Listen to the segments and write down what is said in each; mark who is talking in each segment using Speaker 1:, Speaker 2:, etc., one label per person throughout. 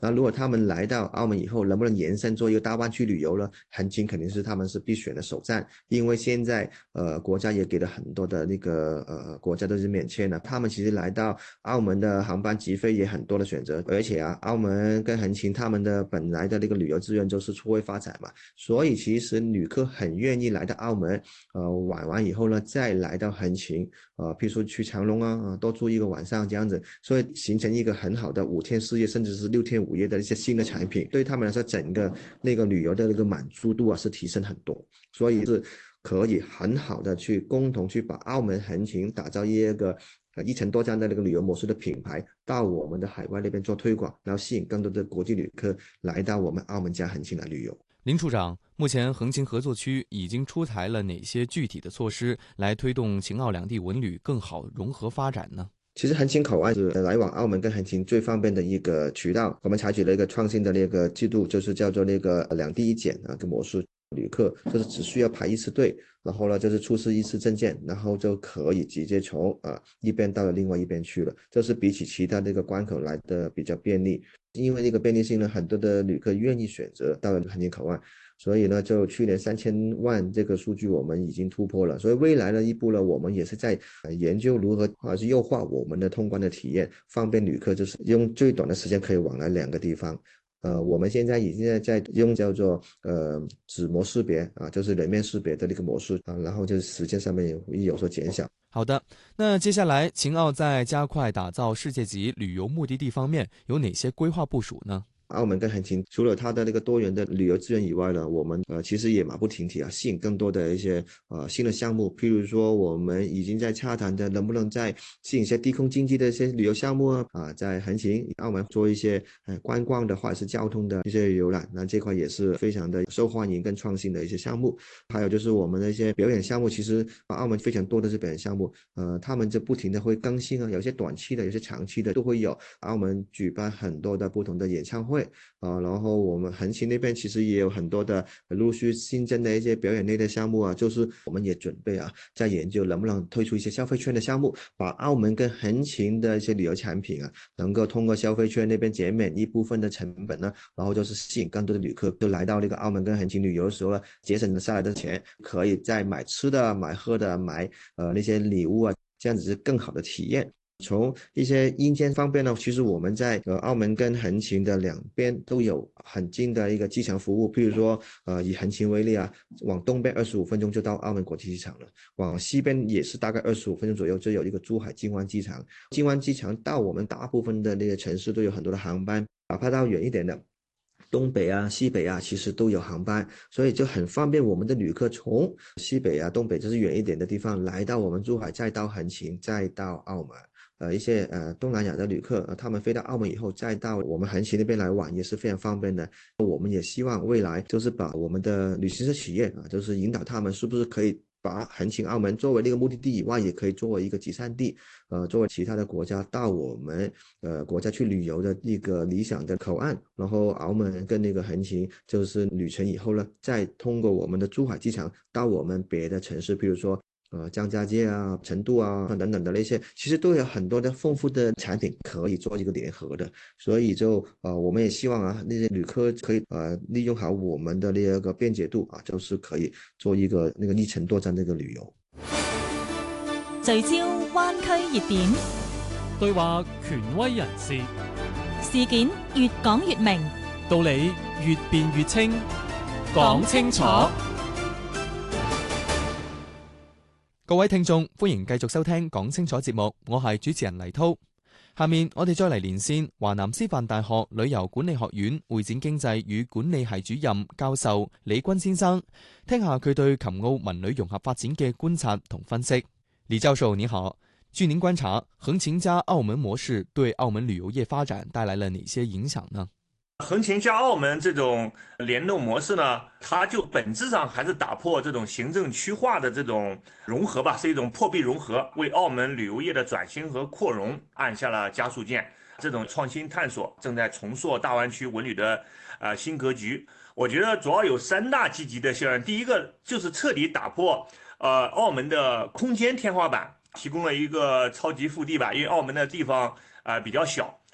Speaker 1: 那如果他们来到澳门以后，能不能延伸做一个大湾区旅游呢？横琴肯定是他们是必选的首站，因为现在国家也给了很多的那个国家都是免签的，他们其实来到澳门的航班直飞也很多的选择，而且啊，澳门跟横琴他们的本来的那个旅游资源就是错位发展嘛，所以其实旅客很愿意来到澳门，玩完以后呢，再来到横琴，譬如说去长隆啊，多住一个晚上这样子，所以形成一个很好的5天4夜甚至是6天5夜的一些新的产品，对他们来说，整个那个旅游的那个满足度啊是提升很多，所以是可以很好的去共同去把澳门横琴打造一个1城多站的那个旅游模式的品牌到我们的海外那边做推广，然后吸引更多的国际旅客来到我们澳门加横琴来旅游。
Speaker 2: 林处长，目前横琴合作区已经出台了哪些具体的措施，来推动秦澳两地文旅更好融合发展呢？
Speaker 1: 其实横琴口岸是来往澳门跟横琴最方便的一个渠道，我们采取了一个创新的那个制度，就是叫做那个两地一检啊个模式。旅客就是只需要排一次队，然后呢就是出示一次证件，然后就可以直接从一边到了另外一边去了。这是比起其他这个关口来的比较便利，因为这个便利性呢，很多的旅客愿意选择到了横琴口岸，所以呢，就去年3000万这个数据我们已经突破了。所以未来的一步呢，我们也是在研究如何是优化我们的通关的体验，方便旅客就是用最短的时间可以往来两个地方。我们现在已经在用叫做指模识别啊，就是人面识别的那个模式啊，然后就是时间上面也会有所减小。
Speaker 2: 好的，那接下来秦澳在加快打造世界级旅游目的地方面有哪些规划部署呢？
Speaker 1: 澳门跟横琴除了它的那个多元的旅游资源以外呢，我们其实也马不停蹄啊，吸引更多的一些新的项目，譬如说我们已经在洽谈的，能不能再吸引一些低空经济的一些旅游项目在横琴、澳门做一些观光的或者是交通的一些游览，那这块也是非常的受欢迎跟创新的一些项目。还有就是我们的一些表演项目，其实澳门非常多的是表演项目，他们就不停的会更新啊，有些短期的，有些长期的都会有。澳门举办很多的不同的演唱会。然后我们横琴那边其实也有很多的陆续新增的一些表演类的项目啊，就是我们也准备在研究能不能推出一些消费券的项目，把澳门跟横琴的一些旅游产品能够通过消费券那边减免一部分的成本呢，然后就是吸引更多的旅客就来到那个澳门跟横琴旅游的时候呢，节省下来的钱可以再买吃的、买喝的、买那些礼物啊，这样子是更好的体验。从一些硬件方面呢，其实我们在澳门跟横琴的两边都有很近的一个机场服务，譬如说以横琴为例往东边25分钟就到澳门国际机场了，往西边也是大概25分钟左右就有一个珠海金湾机场。金湾机场到我们大部分的那些城市都有很多的航班，哪怕到远一点的东北西北其实都有航班，所以就很方便我们的旅客从西北东北就是远一点的地方来到我们珠海，再到横琴，再到澳门。一些东南亚的旅客，他们飞到澳门以后，再到我们横琴那边来玩，也是非常方便的。我们也希望未来就是把我们的旅行社企业就是引导他们是不是可以把横琴澳门作为那个目的地以外，也可以作为一个集散地，作为其他的国家到我们国家去旅游的一个理想的口岸。然后澳门跟那个横琴就是旅程以后呢，再通过我们的珠海机场到我们别的城市，比如说张家界成都等等的那些，其实都有很多的丰富的产品可以做一个联合的，所以就我们也希望那些旅客可以利用好我们的那个便捷度就是可以做一个那个1城多站的一个旅游。
Speaker 3: 聚焦灣區熱點，
Speaker 4: 對話權威人士，
Speaker 3: 事件越講越明，
Speaker 4: 道理越辯越清，講清楚。
Speaker 2: 各位聽眾，歡迎繼續收聽講清楚節目，我係主持人黎滔。下面我哋再嚟連線華南師範大學旅遊管理學院會展經濟與管理系主任教授李軍先生，聽下佢對琴澳文旅融合發展嘅觀察同分析。李教授你好，據您觀察，橫琴加澳門模式對澳門旅遊業發展帶來了哪些影響呢？
Speaker 5: 橫琴加澳門這種聯動模式呢，它就本質上還是打破這種行政區劃的這種融合吧，是一種破壁融合，為澳門旅遊業的轉型和擴容按下了加速鍵。這種創新探索正在重塑大灣區文旅的新格局。我覺得主要有3大積極的效應，第一個就是徹底打破澳門的空間天花板，提供了一個超級腹地吧，因為澳門的地方比較小。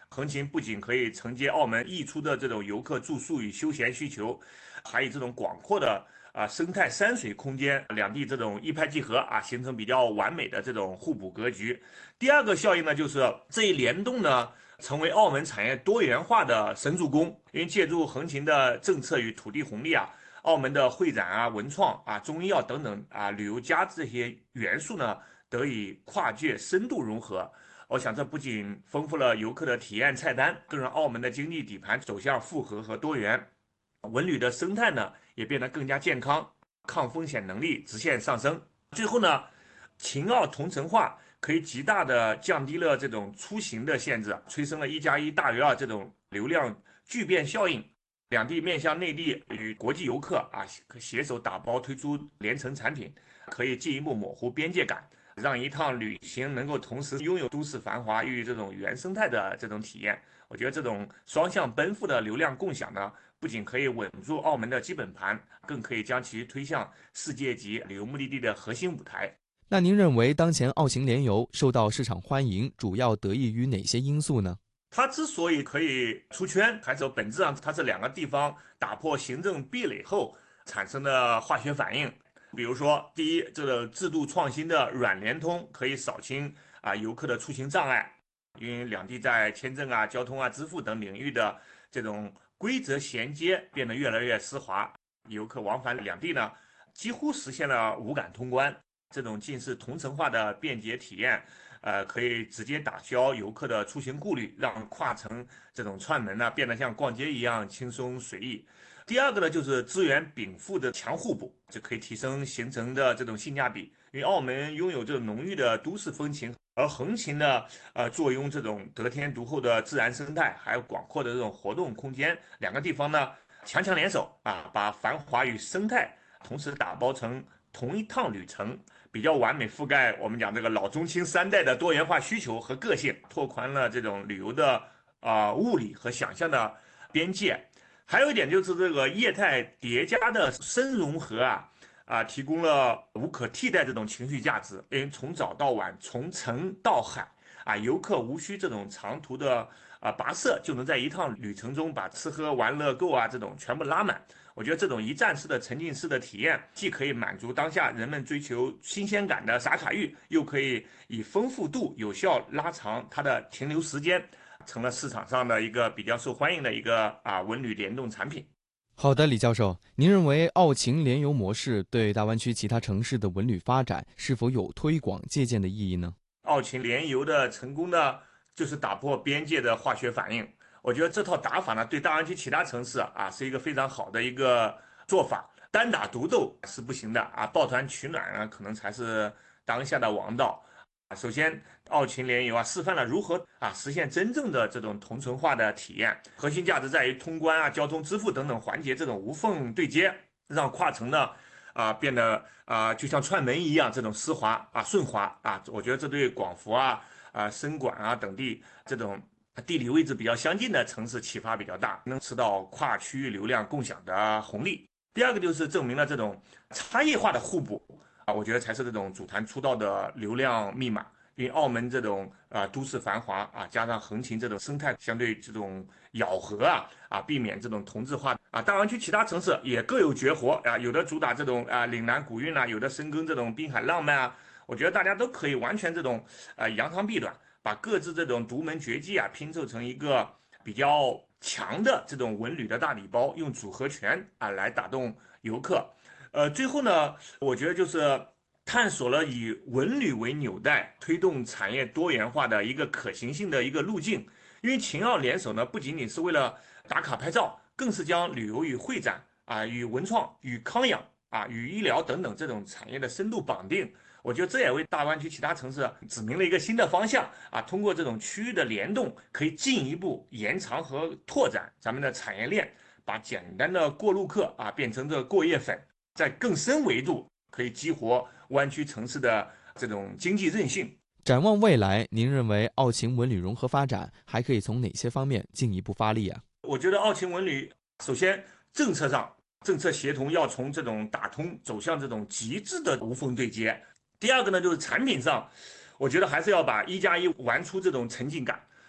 Speaker 5: 横琴不仅可以承接澳门溢出的这种游客住宿与休闲需求，还有这种广阔的生态山水空间，两地这种一拍即合形成比较完美的这种互补格局。第二个效应呢，就是这一联动呢，成为澳门产业多元化的神助攻。因为借助横琴的政策与土地红利澳门的会展文创中医药等等旅游加这些元素呢，得以跨界深度融合。我想这不仅丰富了游客的体验菜单，更让澳门的经济底盘走向复合和多元。文旅的生态呢，也变得更加健康，抗风险能力直线上升。最后呢，秦澳同城化可以极大的降低了这种出行的限制，催生了1+1大于2这种流量聚变效应。两地面向内地与国际游客携手打包推出联程产品，可以进一步模糊边界感，让一趟旅行能够同时拥有都市繁华与这种原生态的这种体验。我觉得这种双向奔赴的流量共享呢，不仅可以稳住澳门的基本盘，更可以将其推向世界级旅游目的地的核心舞台。
Speaker 2: 那您认为当前澳秦联游受到市场欢迎，主要得益于哪些因素呢？
Speaker 5: 它之所以可以出圈，还是本质上它是两个地方打破行政壁垒后产生的化学反应。比如说，第一，这个制度创新的软联通可以扫清游客的出行障碍，因为两地在签证交通支付等领域的这种规则衔接变得越来越丝滑，游客往返两地呢几乎实现了无感通关。这种近似同城化的便捷体验，可以直接打消游客的出行顾虑，让跨城这种串门呢变得像逛街一样轻松随意。第二个呢，就是资源禀赋的强互补，就可以提升行程的这种性价比。因为澳门拥有这种浓郁的都市风情，而横琴呢，坐拥这种得天独厚的自然生态，还有广阔的这种活动空间，两个地方呢强强联手把繁华与生态同时打包成同一趟旅程，比较完美覆盖我们讲这个老中青三代的多元化需求和个性，拓宽了这种旅游的物理和想象的边界。还有一点就是这个业态叠加的深融合提供了无可替代这种情绪价值。因为从早到晚，从城到海游客无需这种长途的跋涉，就能在一趟旅程中把吃喝玩乐购这种全部拉满。我觉得这种一站式的沉浸式的体验，既可以满足当下人们追求新鲜感的打卡欲，又可以以丰富度有效拉长它的停留时间，成了市场上的一个比较受欢迎的一个文旅联动产品。
Speaker 2: 好的，李教授，您认为澳秦联游模式对大湾区其他城市的文旅发展是否有推广借鉴的意义呢？
Speaker 5: 澳秦联游的成功呢，就是打破边界的化学反应。我觉得这套打法呢，对大湾区其他城市是一个非常好的一个做法。单打独斗是不行的抱团取暖可能才是当下的王道。首先，澳秦联游示范了如何实现真正的这种同城化的体验，核心价值在于通关交通支付等等环节这种无缝对接，让跨城呢变得就像串门一样这种丝滑顺滑我觉得这对广福深莞等地这种地理位置比较相近的城市启发比较大，能吃到跨区域流量共享的红利。第二个就是证明了这种差异化的互补我觉得才是这种组团出道的流量密码。因为澳门这种都市繁华加上横琴这种生态相对这种咬合避免这种同质化大湾区其他城市也各有绝活有的主打这种岭南古韵有的深耕这种滨海浪漫我觉得大家都可以完全这种扬长避短，把各自这种独门绝技拼凑成一个比较强的这种文旅的大礼包，用组合拳来打动游客。最后呢，我觉得就是探索了以文旅为纽带，推动产业多元化的一个可行性的一个路径。因为秦澳联手呢，不仅仅是为了打卡拍照，更是将旅游与会展与文创、与康养与医疗等等这种产业的深度绑定。我觉得这也为大湾区其他城市指明了一个新的方向通过这种区域的联动，可以进一步延长和拓展咱们的产业链，把简单的过路客变成这过夜粉，在更深维度可以激活湾区城市的这种经济韧性。
Speaker 2: 展望未来，您认为澳秦文旅融合发展还可以从哪些方面进一步发力
Speaker 5: 我觉得澳秦文旅首先政策上，政策协同要从这种打通走向这种极致的无缝对接。第二个呢，就是产品上，我觉得还是要把1+1玩出这种沉浸感，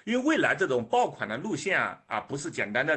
Speaker 5: 因为未来这种爆款的路线不是简单的